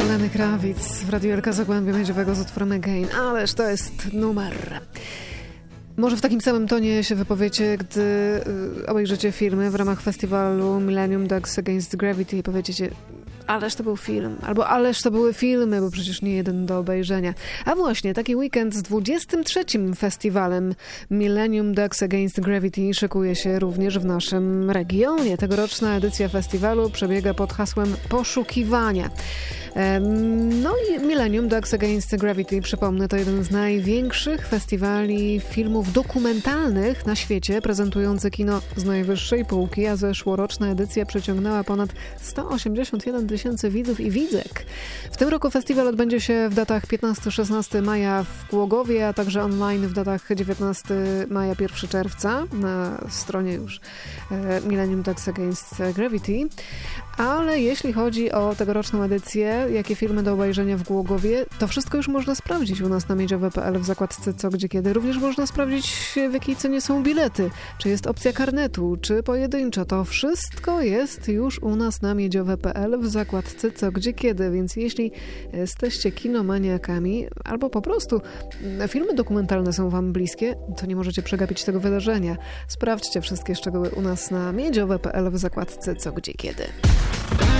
Lenny Kravitz w Radiu Elka Zagłębia Miedziowego z utworem Again. Ależ to jest numer. Może w takim samym tonie się wypowiecie, gdy obejrzycie filmy w ramach festiwalu Millennium Dogs Against Gravity i powiecie, ależ to był film, albo ależ to były filmy, bo przecież nie jeden do obejrzenia. A właśnie, taki weekend z 23. festiwalem Millennium Dogs Against Gravity szykuje się również w naszym regionie. Tegoroczna edycja festiwalu przebiega pod hasłem poszukiwania. No i Millennium Dogs Against Gravity, przypomnę, to jeden z największych festiwali filmów dokumentalnych na świecie, prezentujący kino z najwyższej półki, a zeszłoroczna edycja przyciągnęła ponad 181 tysięcy widzów i widzek. W tym roku festiwal odbędzie się w datach 15-16 maja w Głogowie, a także online w datach 19 maja, 1 czerwca na stronie już Millennium Dogs Against Gravity. Ale jeśli chodzi o tegoroczną edycję, jakie filmy do obejrzenia w Głogowie, to wszystko już można sprawdzić u nas na miedziowe.pl w zakładce Co, Gdzie, Kiedy. Również można sprawdzić, w jakiej cenie są bilety, czy jest opcja karnetu, czy pojedynczo. To wszystko jest już u nas na miedziowe.pl w zakładce Co, Gdzie, Kiedy. Więc jeśli jesteście kinomaniakami, albo po prostu filmy dokumentalne są wam bliskie, to nie możecie przegapić tego wydarzenia. Sprawdźcie wszystkie szczegóły u nas na miedziowe.pl w zakładce Co, Gdzie, Kiedy.